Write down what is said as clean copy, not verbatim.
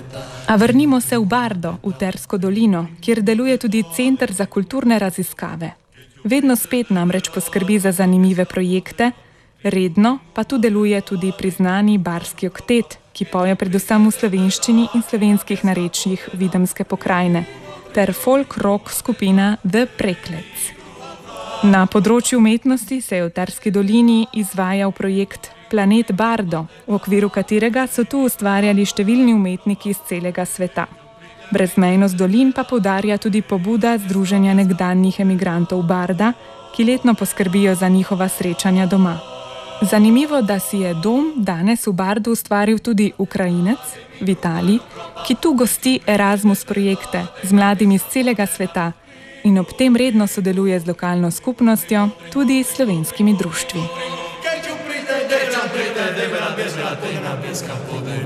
A vrnimo se v Bardo, v Tersko dolino, kjer deluje tudi Center za kulturne raziskave. Vedno spet namreč poskrbi za zanimive projekte, redno pa tu deluje tudi priznani barski oktet, ki poje predvsem v slovenščini in slovenskih narečjih Videmske pokrajine, ter folk-rock skupina The Preklets. Na področju umetnosti se je v Terski dolini izvajal projekt Planet Bardo, v okviru katerega so tu ustvarjali številni umetniki iz celega sveta. Brezmejnost dolin pa poudarja tudi pobuda Združenja nekdanjih emigrantov Barda, ki letno poskrbijo za njihova srečanja doma. Zanimivo, da si je dom danes v Bardu ustvaril tudi Ukrajinec, Vitalij, ki tu gosti Erasmus projekte z mladimi iz celega sveta in ob tem redno sodeluje z lokalno skupnostjo, tudi s slovenskimi društvi.